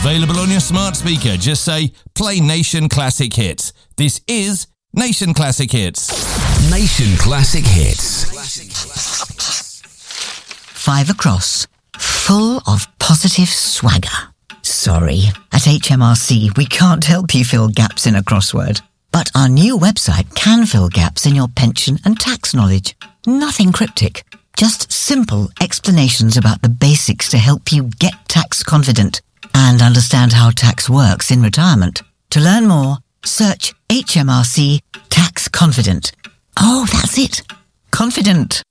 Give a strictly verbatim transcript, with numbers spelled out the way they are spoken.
Available on your smart speaker. Just say, play Nation Classic Hits. This is Nation Classic Hits. Nation Classic Hits. Five across. Full of positive swagger. Sorry, at H M R C we can't help you fill gaps in a crossword. But our new website can fill gaps in your pension and tax knowledge. Nothing cryptic. Just simple explanations about the basics to help you get tax confident and understand how tax works in retirement. To learn more, search H M R C Tax Confident. Oh, that's it. Confident.